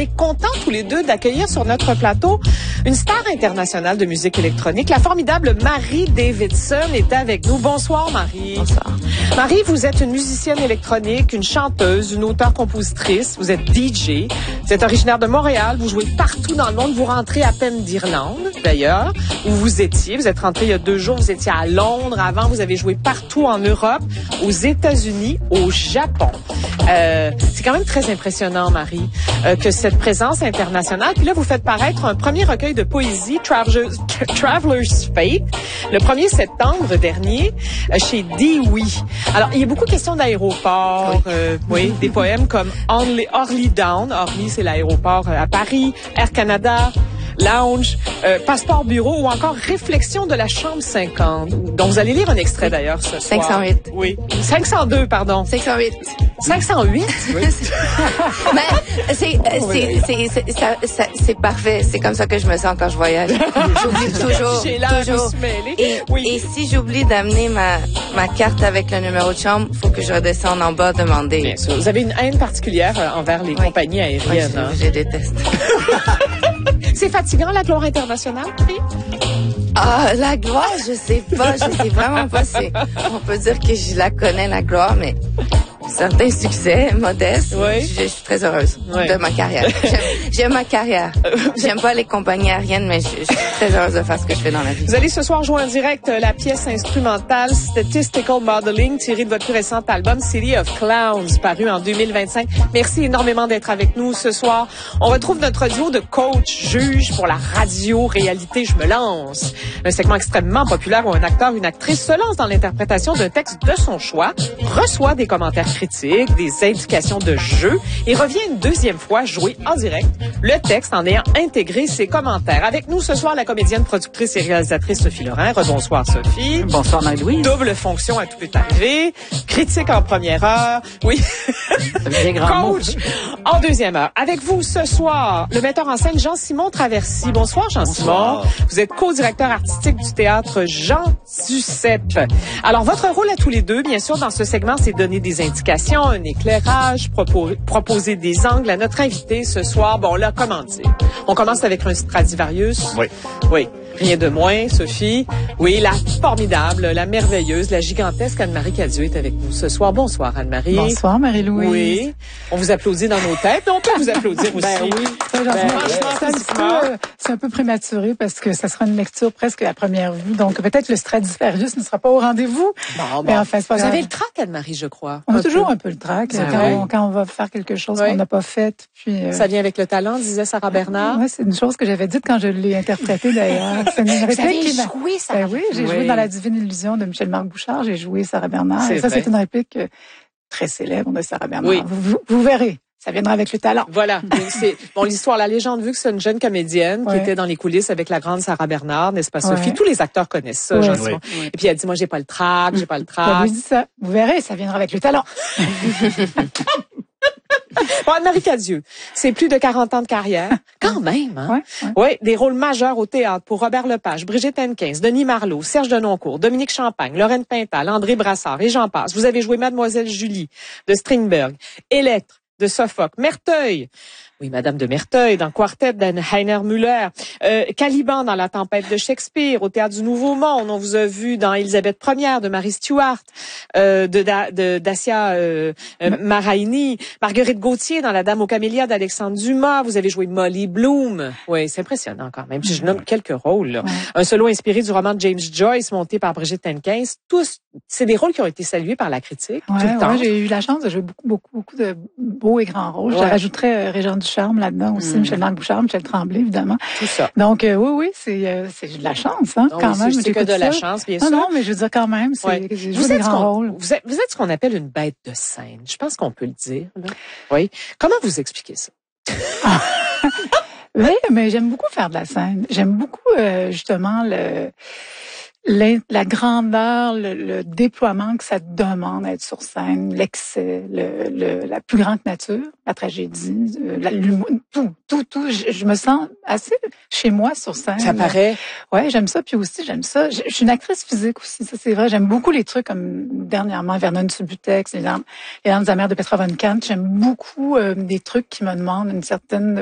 est content tous les deux d'accueillir sur notre plateau une star internationale de musique électronique. La formidable Marie Davidson est avec nous. Bonsoir, Marie. Bonsoir. Marie, vous êtes une musicienne électronique, une chanteuse, une auteure-compositrice. Vous êtes DJ. Vous êtes originaire de Montréal. Vous jouez partout dans le monde. Vous rentrez à peine d'Irlande, d'ailleurs, où vous étiez. Vous êtes rentré il y a 2 jours. Vous étiez à Londres. Avant, vous avez joué partout en Europe, aux États-Unis, au Japon. C'est quand même très impressionnant, Marie, que cette présence internationale. Puis là, vous faites paraître un premier recueil de poésie, Traveler's Fate, le 1er septembre dernier, chez Dewey. Alors, il y a beaucoup de questions d'aéroport, oui, des poèmes comme Orly Down. Orly, c'est l'aéroport à Paris, Air Canada, Lounge, Passeport Bureau ou encore Réflexion de la chambre 50. Donc, vous allez lire un extrait d'ailleurs ce soir. 508. Oui. 502, pardon. 508. 508? Oui. Mais c'est parfait. C'est comme ça que je me sens quand je voyage. J'oublie toujours. J'ai l'air de toujours. se mêler. Et si j'oublie d'amener ma carte avec le numéro de chambre, faut que je redescende en bas demander. Bien sûr. Vous avez une haine particulière envers les compagnies aériennes. Oui, je déteste. C'est fatigant, la gloire internationale, Marie? Ah, la gloire, je sais vraiment pas. On peut dire que je la connais, la gloire, mais certains succès modestes, oui. Je suis très heureuse de ma carrière. J'aime ma carrière. J'aime pas les compagnies aériennes, mais je suis très heureuse de faire ce que je fais dans la vie. Vous allez ce soir jouer en direct la pièce instrumentale Statistical Modeling, tirée de votre plus récent album City of Clowns, paru en 2025. Merci énormément d'être avec nous ce soir. On retrouve notre duo de coach, juge pour la radio-réalité Je me lance. Un segment extrêmement populaire où un acteur, une actrice se lance dans l'interprétation d'un texte de son choix, reçoit des commentaires critiques, des indications de jeu et revient une deuxième fois jouer en direct le texte en ayant intégré ses commentaires. Avec nous ce soir, la comédienne, productrice et réalisatrice Sophie Lorrain. Rebonsoir Sophie. Bonsoir Marie-Louise. Double fonction à tout peut arriver. Critique en première heure. Oui. Coach en deuxième heure. Avec vous ce soir, le metteur en scène Jean-Simon Traversy. Bonsoir Jean-Simon. Vous êtes co-directeur artistique du théâtre Jean Duceppe. Alors, votre rôle à tous les deux, bien sûr, dans ce segment, c'est donner des indications, un éclairage, proposer des angles à notre invité ce soir. Bon, là, comment dire? On commence avec un Stradivarius. Oui. Oui. Rien de moins, Sophie. Oui, la formidable, la merveilleuse, la gigantesque Anne-Marie Cadieux est avec nous ce soir. Bonsoir, Anne-Marie. Bonsoir, Marie-Louise. Oui. On vous applaudit dans nos têtes, mais on peut vous applaudir aussi. Ben oui. C'est un peu prématuré parce que ça sera une lecture presque à première vue. Donc, peut-être le Stradivarius ne sera pas au rendez-vous. Bon. Mais enfin, c'est pas grave. Vous avez le trac, Anne-Marie, je crois. On a toujours un peu le trac quand on va faire quelque chose qu'on n'a pas fait. Puis, ça vient avec le talent, disait Sarah Bernard. Oui, c'est une chose que j'avais dite quand je l'ai interprétée d'ailleurs. C'est une réplique joué Sarah. Oui, j'ai joué dans La Divine Illusion de Michel-Marc Bouchard. J'ai joué Sarah Bernard. Et ça, c'est une réplique très célèbre de Sarah Bernard. Oui. Vous verrez. Ça viendra avec le talent. Voilà. C'est l'histoire, la légende veut que c'est une jeune comédienne qui était dans les coulisses avec la grande Sarah Bernard, n'est-ce pas, Sophie? Tous les acteurs connaissent ça, Jean-Simon. Et puis elle dit, moi, j'ai pas le trac. Elle lui dit ça. Vous verrez, ça viendra avec le talent. Bon, Anne-Marie Cadieux, c'est plus de 40 ans de carrière. Quand même, hein? Oui, des rôles majeurs au théâtre pour Robert Lepage, Brigitte Hennequin, Denis Marleau, Serge Denoncourt, Dominique Champagne, Lorraine Pintal, André Brassard et j'en passe. Vous avez joué Mademoiselle Julie de Strindberg, Électre de Sophocle, Merteuil. Oui, Madame de Merteuil, dans Quartet d'Heiner Müller. Caliban dans La Tempête de Shakespeare, au Théâtre du Nouveau Monde. On vous a vu dans Élisabeth Ier de Marie Stuart, de Dacia Maraini. Marguerite Gauthier dans La Dame aux Camélias d'Alexandre Dumas. Vous avez joué Molly Bloom. Oui, c'est impressionnant quand même. Je nomme quelques rôles. Là. Un solo inspiré du roman de James Joyce, monté par Brigitte Hennequin. Tous, c'est des rôles qui ont été salués par la critique tout le temps. J'ai eu la chance de jouer beaucoup de beaux et grands rôles. Je rajouterais Régent Ducharme là-dedans aussi, Michel-Marc Bouchard, Michel Tremblay, évidemment. Tout ça. Donc, oui, c'est de la chance, hein, quand même. C'est que de la chance, bien sûr. Non, mais je veux dire quand même, j'ai joué des grands rôles. Vous êtes ce qu'on appelle une bête de scène. Je pense qu'on peut le dire, là. Oui. Comment vous expliquez ça? Oui, mais j'aime beaucoup faire de la scène. J'aime beaucoup, justement, la grandeur, le déploiement que ça demande d'être sur scène, l'excès, la plus grande nature, la tragédie, l'humour, tout. Je me sens assez chez moi sur scène. Ça paraît. Ouais, j'aime ça. Puis aussi, j'aime ça. Je suis une actrice physique aussi, ça c'est vrai. J'aime beaucoup les trucs comme dernièrement Vernon Subutex, les Landes amères de Petra Von Kant. J'aime beaucoup des trucs qui me demandent une certaine